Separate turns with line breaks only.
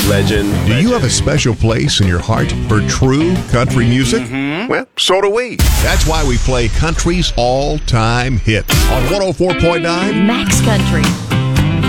Legend.
Do you have a special place in your heart for true country music?
Well, so do we.
That's why we play country's all-time hits on 104.9
Max Country.